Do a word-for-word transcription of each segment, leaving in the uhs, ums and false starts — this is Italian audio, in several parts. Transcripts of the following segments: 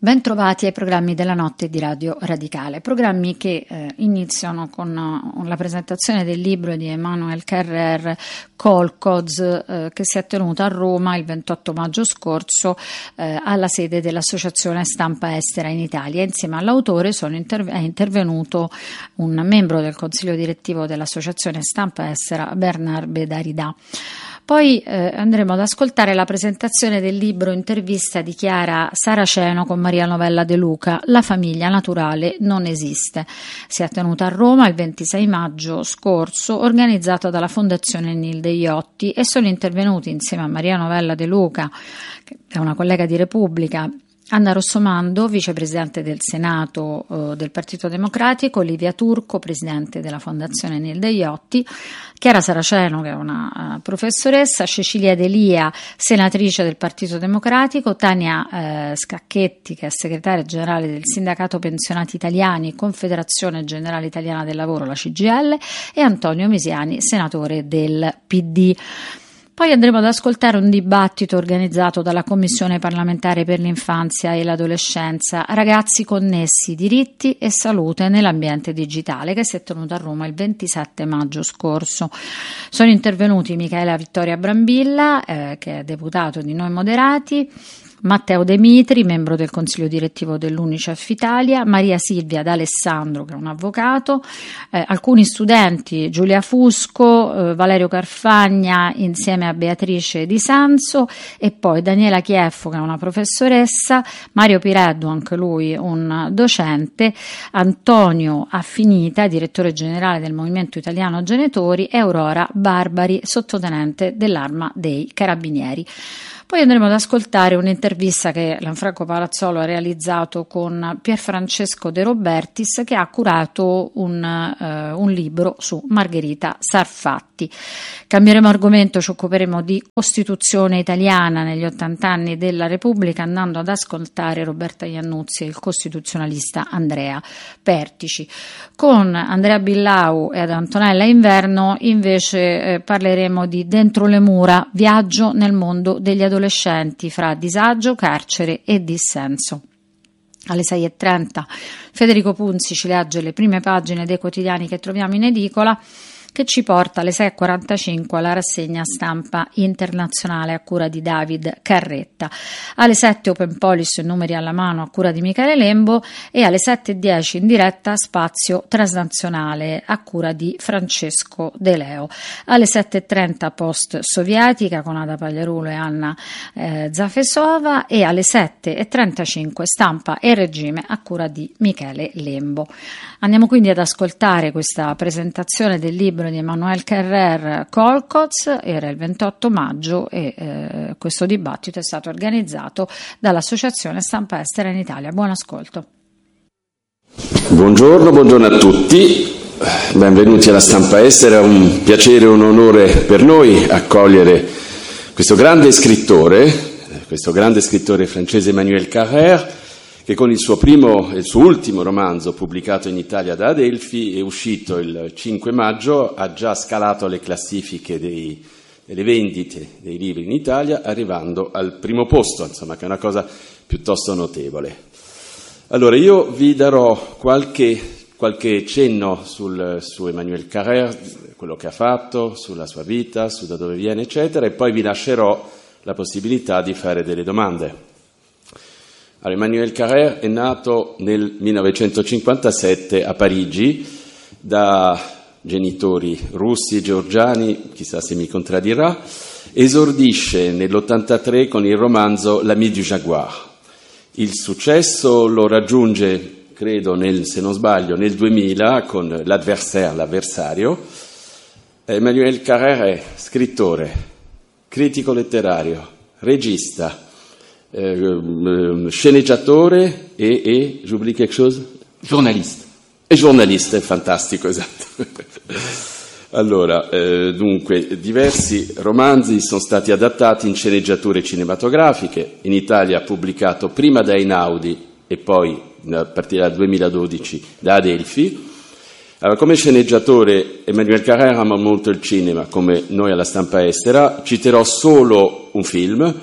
Bentrovati ai programmi della notte di Radio Radicale, programmi che eh, iniziano con uh, la presentazione del libro di Emmanuel Carrère, Colcods, eh, che si è tenuto a Roma il ventotto maggio scorso eh, alla sede dell'Associazione Stampa Estera in Italia. Insieme all'autore sono interve- è intervenuto un membro del consiglio direttivo dell'Associazione Stampa Estera, Bernard Bedarida. Poi eh, andremo ad ascoltare la presentazione del libro intervista di Chiara Saraceno con Maria Novella De Luca, La famiglia naturale non esiste. Si è tenuta a Roma il ventisei maggio scorso, organizzata dalla Fondazione Nilde Iotti, e sono intervenuti insieme a Maria Novella De Luca, che è una collega di Repubblica, Anna Rossomando, vicepresidente del Senato eh, del Partito Democratico, Livia Turco, presidente della Fondazione Nilde Iotti, Chiara Saraceno, che è una uh, professoressa, Cecilia Delia, senatrice del Partito Democratico, Tania eh, Scacchetti, che è segretaria generale del Sindacato Pensionati Italiani, Confederazione Generale Italiana del Lavoro, la C G I L, e Antonio Misiani, senatore del P D. Poi andremo ad ascoltare un dibattito organizzato dalla Commissione parlamentare per l'infanzia e l'adolescenza, Ragazzi connessi, diritti e salute nell'ambiente digitale, che si è tenuto a Roma il ventisette maggio scorso. Sono intervenuti Michaela Vittoria Brambilla, eh, che è deputato di Noi Moderati, Matteo De Mitri, membro del consiglio direttivo dell'Unicef Italia, Maria Silvia D'Alessandro, che è un avvocato, eh, alcuni studenti, Giulia Fusco, eh, Valerio Carfagna insieme a Beatrice Di Sanzo, e poi Daniela Chieffo, che è una professoressa, Mario Pireddu, anche lui un docente, Antonio Affinita, direttore generale del Movimento Italiano Genitori, e Aurora Barbari, sottotenente dell'Arma dei Carabinieri. Poi andremo ad ascoltare un'intervista che Lanfranco Palazzolo ha realizzato con Pierfrancesco De Robertis, che ha curato un, eh, un libro su Margherita Sarfatti. Cambieremo argomento, ci occuperemo di Costituzione italiana negli ottanta anni della Repubblica, andando ad ascoltare Roberta Iannuzzi e il costituzionalista Andrea Pertici. Con Andrea Billau e ad Antonella Inverno invece eh, parleremo di Dentro le mura, viaggio nel mondo degli adolescenti fra disagio, carcere e dissenso. Alle sei e trenta Federico Punzi ci legge le prime pagine dei quotidiani che troviamo in edicola, che ci porta alle sei e quarantacinque alla rassegna stampa internazionale a cura di David Carretta. Alle sette Open Polis, numeri alla mano, a cura di Michele Lembo, e alle sette e dieci in diretta Spazio Transnazionale a cura di Francesco De Leo. Alle sette e trenta Post Sovietica con Ada Pagliarulo e Anna eh, Zafesova, e alle sette e trentacinque Stampa e Regime a cura di Michele Lembo. Andiamo quindi ad ascoltare questa presentazione del libro di Emmanuel Carrère, Colcods. Era il ventotto maggio e eh, questo dibattito è stato organizzato dall'Associazione Stampa Estera in Italia. Buon ascolto. Buongiorno, buongiorno a tutti, benvenuti alla Stampa Estera. È un piacere e un onore per noi accogliere questo grande scrittore, questo grande scrittore francese Emmanuel Carrère, che con il suo primo e il suo ultimo romanzo pubblicato in Italia da Adelphi, è uscito il cinque maggio, ha già scalato le classifiche dei, delle vendite dei libri in Italia, arrivando al primo posto, insomma, che è una cosa piuttosto notevole. Allora, io vi darò qualche, qualche cenno sul, su Emmanuel Carrère, quello che ha fatto, sulla sua vita, su da dove viene, eccetera, e poi vi lascerò la possibilità di fare delle domande. Allora, Emmanuel Carrère è nato nel millenovecentocinquantasette a Parigi da genitori russi e georgiani, chissà se mi contraddirà. Esordisce nell'ottantatré con il romanzo L'ami du Jaguar. Il successo lo raggiunge, credo, nel, se non sbaglio, nel duemila con L'adversaire, l'avversario. Emmanuel Carrère è scrittore, critico letterario, regista, Eh, sceneggiatore e, e j'oublie quelque chose? Giornalista. E giornalista, è fantastico, esatto. Allora, eh, dunque, diversi romanzi sono stati adattati in sceneggiature cinematografiche. In Italia ha pubblicato prima da Einaudi e poi, a partire dal duemiladodici, da Adelphi. Allora, come sceneggiatore Emmanuel Carrère ama molto il cinema, come noi alla Stampa Estera. Citerò solo un film,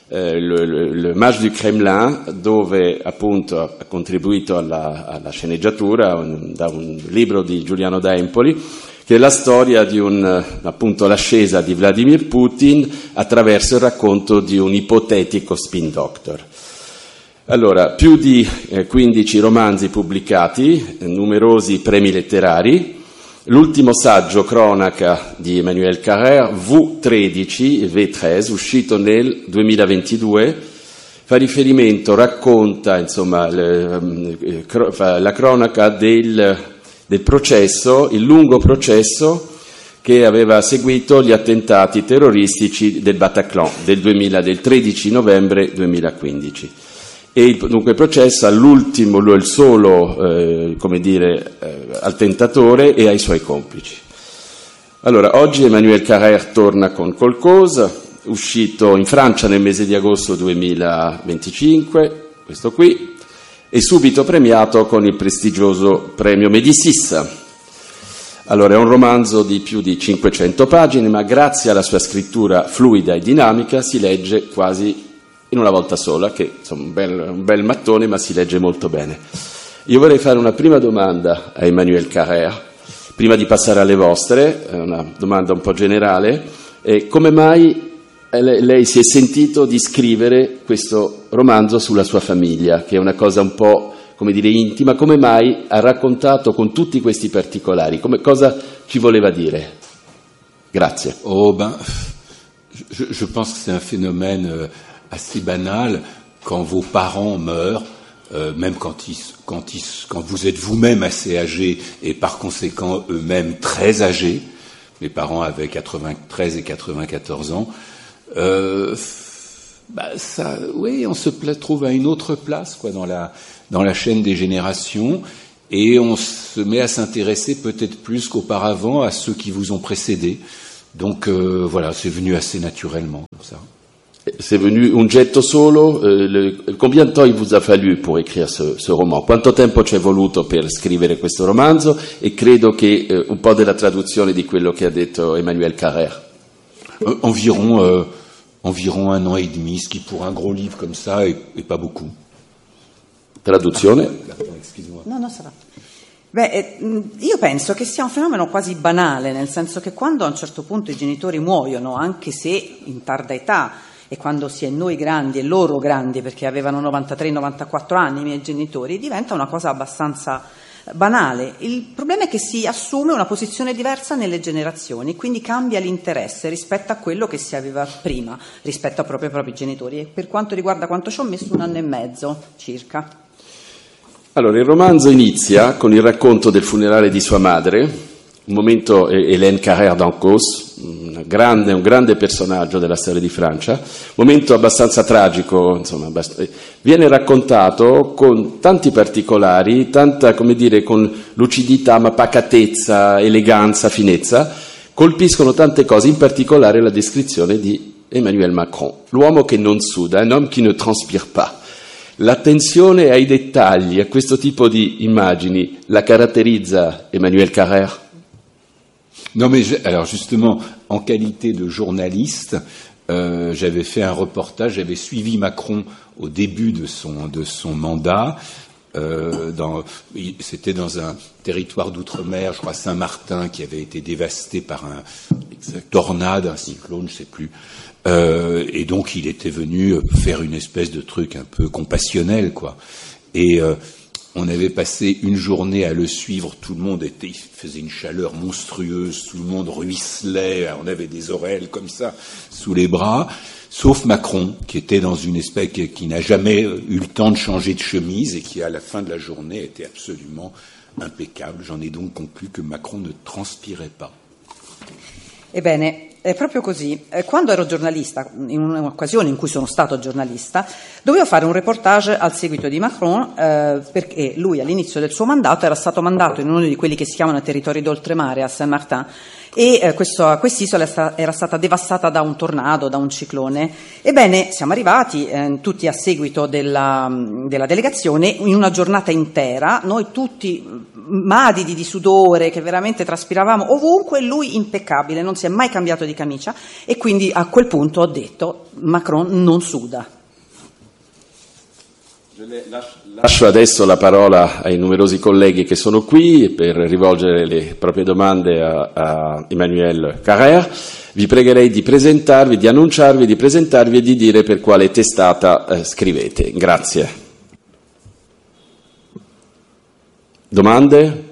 eh, le, le, le Mage du Kremlin, dove appunto ha contribuito alla, alla sceneggiatura un, da un libro di Giuliano da Empoli, che è la storia di un, appunto l'ascesa di Vladimir Putin attraverso il racconto di un ipotetico spin doctor. Allora, più di eh, quindici romanzi pubblicati, eh, numerosi premi letterari, l'ultimo saggio cronaca di Emmanuel Carrère, V tredici, V tredici, uscito nel duemilaventidue, fa riferimento, racconta insomma le, eh, cro, fa la cronaca del, del processo, il lungo processo che aveva seguito gli attentati terroristici del Bataclan del, duemila, del tredici novembre duemilaquindici. E il, dunque il processo all'ultimo, il solo, eh, come dire, eh, attentatore e ai suoi complici. Allora, oggi Emmanuel Carrère torna con Qualcosa, uscito in Francia nel mese di agosto duemilaventicinque, questo qui, e subito premiato con il prestigioso premio Médicis. Allora, è un romanzo di più di cinquecento pagine, ma grazie alla sua scrittura fluida e dinamica si legge quasi in una volta sola, che insomma un bel, un bel mattone, ma si legge molto bene. Io vorrei fare una prima domanda a Emmanuel Carrère, prima di passare alle vostre, una domanda un po' generale. Eh, come mai lei, lei si è sentito di scrivere questo romanzo sulla sua famiglia, che è una cosa un po', come dire, intima? Come mai ha raccontato con tutti questi particolari? Come, cosa ci voleva dire? Grazie. Oh ben, je, je pense que c'est un phénomène euh, assez banal quand vos parents meurent, euh, même quand, ils, quand, ils, quand vous êtes vous-même assez âgé et par conséquent eux-mêmes très âgés. Mes parents avaient quatre-vingt-treize et quatre-vingt-quatorze ans. Euh, bah ça, oui, on se trouve à une autre place quoi, dans, la, dans la chaîne des générations et on se met à s'intéresser peut-être plus qu'auparavant à ceux qui vous ont précédés. Donc euh, voilà, c'est venu assez naturellement comme ça. C'est venu un getto solo? Eh, le, combien de temps il vous a fallu pour écrire ce, ce roman? Quanto tempo ci è voluto per scrivere questo romanzo? E credo che eh, un po' della traduzione di quello che ha detto Emmanuel Carrère. Euh, environ, euh, environ un an et demi, ce qui pour un gros livre comme ça est, est pas beaucoup. Traduzione? Ah, excuse-moi. No, no, sarà. Beh, io penso che sia un fenomeno quasi banale, nel senso che quando a un certo punto i genitori muoiono, anche se in tarda età, e quando si è noi grandi e loro grandi, perché avevano novantatré novantaquattro anni i miei genitori, diventa una cosa abbastanza banale. Il problema è che si assume una posizione diversa nelle generazioni, quindi cambia l'interesse rispetto a quello che si aveva prima, rispetto a proprio ai propri genitori. E per quanto riguarda quanto ci ho messo, un anno e mezzo circa. Allora, il romanzo inizia con il racconto del funerale di sua madre, un momento, Hélène Carrère d'Ancos, un grande, un grande personaggio della storia di Francia, momento abbastanza tragico, insomma, abbast- viene raccontato con tanti particolari, tanta, come dire, con lucidità, ma pacatezza, eleganza, finezza, colpiscono tante cose, in particolare la descrizione di Emmanuel Macron, l'uomo che non suda, un homme qui ne transpire pas. L'attenzione ai dettagli, a questo tipo di immagini, la caratterizza Emmanuel Carrère? Non mais je, alors justement, en qualité de journaliste, euh, j'avais fait un reportage, j'avais suivi Macron au début de son, de son mandat. Euh, dans, c'était dans un territoire d'outre-mer, je crois Saint-Martin, qui avait été dévasté par un tornade, un cyclone, je ne sais plus. Euh, et donc il était venu faire une espèce de truc un peu compassionnel, quoi. Et euh, on avait passé une journée à le suivre, tout le monde était, il faisait une chaleur monstrueuse, tout le monde ruisselait, on avait des oreilles comme ça sous les bras, sauf Macron, qui était dans une espèce qui, qui n'a jamais eu le temps de changer de chemise et qui à la fin de la journée était absolument impeccable. J'en ai donc conclu que Macron ne transpirait pas. Ebbene, è proprio così. Quando ero giornalista, in un'occasione in cui sono stato giornalista, dovevo fare un reportage al seguito di Macron, eh, perché lui all'inizio del suo mandato era stato mandato in uno di quelli che si chiamano territori d'oltremare a Saint-Martin, e eh, questo, quest'isola sta, era stata devastata da un tornado, da un ciclone. Ebbene, siamo arrivati eh, tutti a seguito della, della delegazione in una giornata intera, noi tutti madidi di sudore, che veramente traspiravamo ovunque, lui impeccabile, non si è mai cambiato di camicia, e quindi a quel punto ho detto Macron non suda. Lascio adesso la parola ai numerosi colleghi che sono qui per rivolgere le proprie domande a, a Emmanuel Carrère. Vi pregherei di presentarvi, di annunciarvi, di presentarvi e di dire per quale testata eh, scrivete. Grazie. Domande?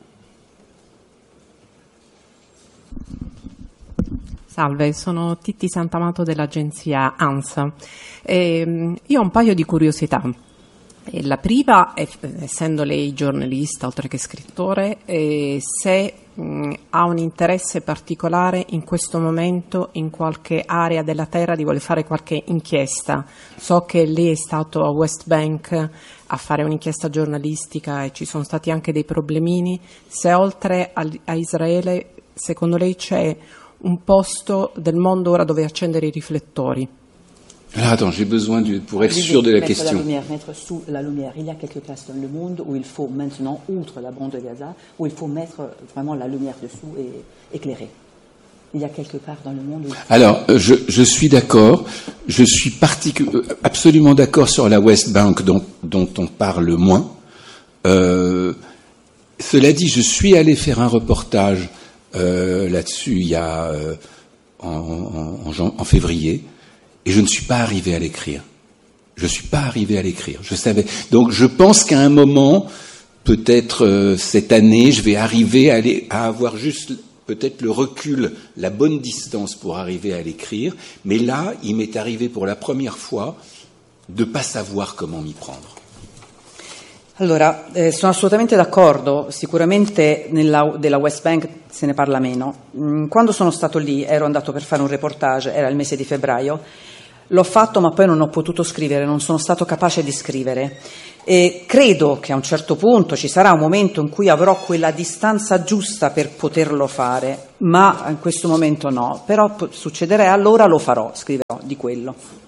Salve, sono Titti Santamato dell'agenzia ANSA. Eh, io ho un paio di curiosità. E la prima, è, essendo lei giornalista oltre che scrittore, eh, se mh, ha un interesse particolare in questo momento in qualche area della terra di voler fare qualche inchiesta. So che lei è stato a West Bank a fare un'inchiesta giornalistica e ci sono stati anche dei problemini. Se oltre a, a Israele, secondo lei c'è un posto del mondo ora dove accendere i riflettori? Alors attends, j'ai besoin du, pour être sûr de la mettre question. La lumière, mettre sous la lumière. Il y a quelques places dans le monde où il faut maintenant, outre la bande de Gaza, où il faut mettre vraiment la lumière dessous et éclairer. Il y a quelque part dans le monde où il faut... Alors, je, je suis d'accord. Je suis particu- absolument d'accord sur la West Bank dont, dont on parle moins. Euh, cela dit, je suis allé faire un reportage euh, là-dessus il y a euh, en, en, en, en février. Et je ne suis pas arrivé à l'écrire. Je ne suis pas arrivé à l'écrire. Je savais. Donc, je pense qu'à un moment, peut-être euh, cette année, je vais arriver à, aller, à avoir juste peut-être le recul, la bonne distance pour arriver à l'écrire. Mais là, il m'est arrivé pour la première fois de ne pas savoir comment m'y prendre. Allora, eh, sono assolutamente d'accordo, sicuramente nella, della West Bank se ne parla meno. Quando sono stato lì, ero andato per fare un reportage, era il mese di febbraio, l'ho fatto ma poi non ho potuto scrivere, non sono stato capace di scrivere e credo che a un certo punto ci sarà un momento in cui avrò quella distanza giusta per poterlo fare, ma in questo momento no, però succederà, allora lo farò, scriverò di quello.